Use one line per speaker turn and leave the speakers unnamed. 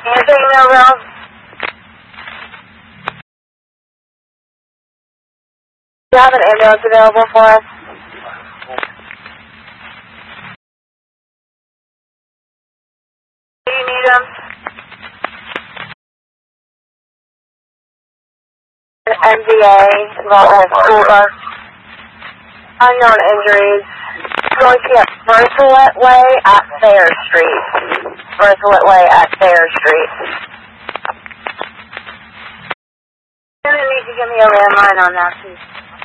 Anything, Millville? Do you have an ambulance available for us? Do you need them? An MVA involved in a school bus. Unknown injuries. Going to get Bertholet Way at Thayer Street. Bertholet Way at Thayer Street. You're going to need to give me a landline on that, please.